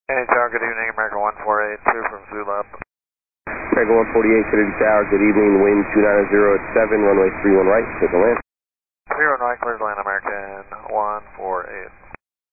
Hey, Tower, good evening, American 1482 from Zulab. American 148, Trinity Tower, good evening, wind 290 at 7, runway 31 right, take a land.